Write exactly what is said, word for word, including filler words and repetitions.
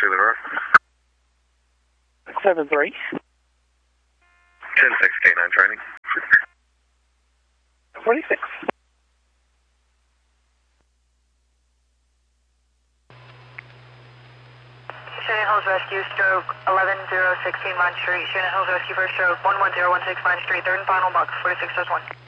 Julie Roar. seven three. ten six K nine training. forty-six. Shannon Hills Rescue, stroke eleven zero sixteen Mine Street. Shannon Hills Rescue for stroke one one zero one six Mine Street. Third and final box, forty-six does one.